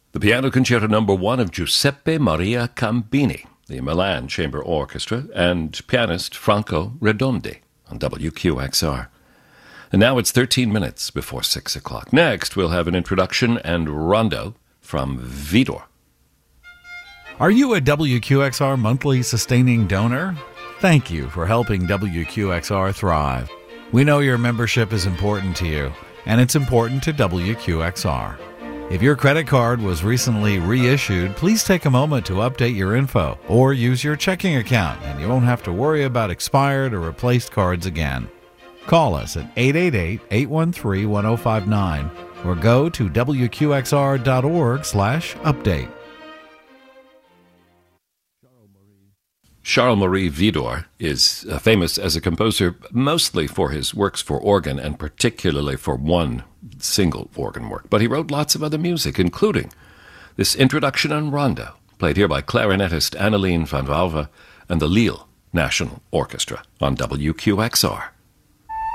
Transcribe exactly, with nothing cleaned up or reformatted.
The Piano Concerto Number One of Giuseppe Maria Cambini, the Milan Chamber Orchestra, and pianist Franco Redondi on W Q X R. And now it's thirteen minutes before six o'clock. Next, we'll have an introduction and rondo from Vidor. Are you a W Q X R monthly sustaining donor? Thank you for helping W Q X R thrive. We know your membership is important to you, and it's important to W Q X R. If your credit card was recently reissued, please take a moment to update your info or use your checking account, and you won't have to worry about expired or replaced cards again. Call us at eight eight eight, eight one three, one zero five nine or go to W Q X R dot org slash update. Charles-Marie Widor is uh, famous as a composer mostly for his works for organ and particularly for one single organ work. But he wrote lots of other music, including this introduction and rondo, played here by clarinetist Anneleen van Wouwe and the Lille National Orchestra on W Q X R.